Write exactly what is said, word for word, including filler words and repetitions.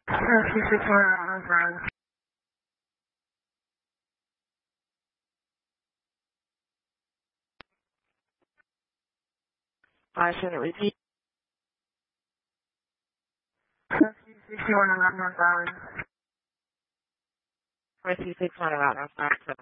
two six one North Road. I shouldn't repeat. two six one North Road. four two six one about North Road.